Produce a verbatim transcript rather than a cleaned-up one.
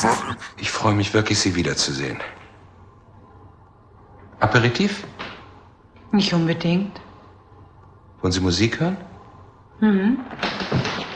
Ich freue mich wirklich, Sie wiederzusehen. Aperitif? Nicht unbedingt. Wollen Sie Musik hören? Mhm.